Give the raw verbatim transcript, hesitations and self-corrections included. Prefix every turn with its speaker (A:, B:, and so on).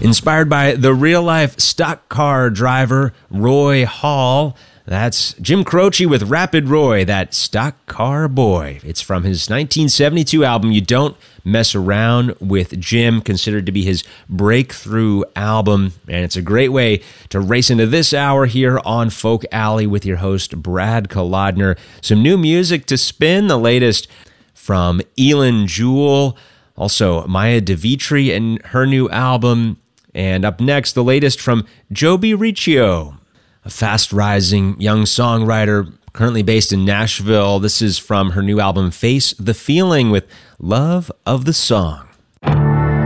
A: Inspired by the real-life stock car driver Roy Hall. That's Jim Croce with Rapid Roy, that stock car boy. It's from his nineteen seventy-two album, You Don't Mess Around with Jim, considered to be his breakthrough album. And it's a great way to race into this hour here on Folk Alley with your host, Brad Kolodner. Some new music to spin, the latest from Elin Jewell, also Maya DeVitri and her new album. And up next, the latest from Joby Riccio, a fast-rising young songwriter currently based in Nashville. This is from her new album, Face the Feeling, with Love of the Song.